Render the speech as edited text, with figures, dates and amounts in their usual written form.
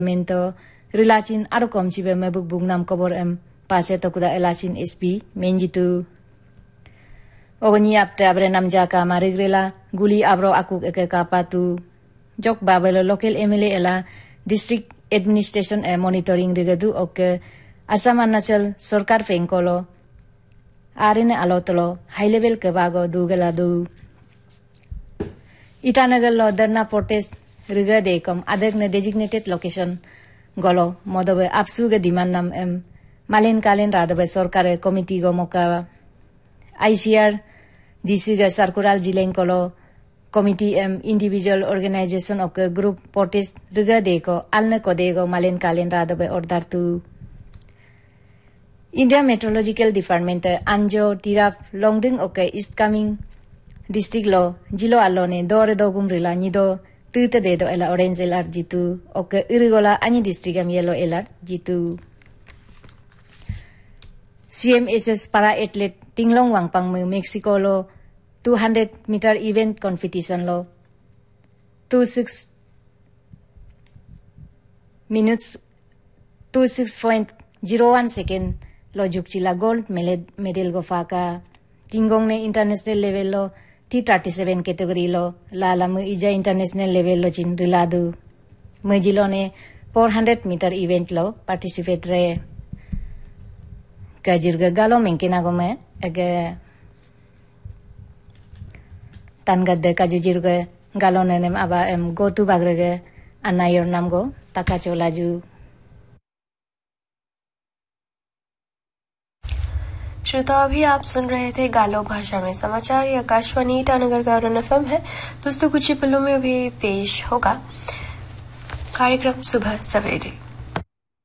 Mento Rilachin Arokom Chibe Mebuk Bugnam Kobor Pase Tokuda Elachin SP Menjitu Ogoni Apte Abre Namjaka Marigrela Guli Abro Akuk Eke Kapatu Jok Babelo Local MLA Ela District Administration Monitoring Rigadu Oke Assam Arunachal Sarkar Fenkolo Arine Alotolo High Level Kebago Dugeladu Itanagal Lo Dharna Protest Riga Dekom Adekne Designated Location Golo Modobe Apsuga Dimannam Malen Kalen Radabe Sarkare Committee Gomoka ICR Disiga Sarkural Jilenkolo Committee Individual Organization of Group Protest Riga Deko Alne Kodego Malen Kalen Radabe Ordartu India Meteorological Department Anjo Tirap Longding Oke East Coming District Lo Jilo Alone Dore Dogum Rila Nido Tuta Dedo Ela Orange Alert Jitu Oke Irigola Ani District Yellow Alert Jitu CMSS Para Athlete Tinglong Wangpang Mexico Lo 200-meter event competition Lo 26 minutes 26.01 second Lo Jukchila gold medal Gofaka Tingong ne international level Lo T37 category Lo Lalamu Ija international level Lo Chin Riladu Mujilo ne 400-meter event Lo participate re Kajirga Galo Menkina Gome Ege Tangade Kajujirga Galo Nenem Aba go to Bagrege Anayor Namgo Takacholaju श्रोता अभी आप सुन रहे थे गालो भाषा में समाचार। ये आकाशवाणी ईटानगर का अरुण एफएम है। दोस्तों कुछ ही पलों में भी पेश होगा कार्यक्रम सुबह सवेरे।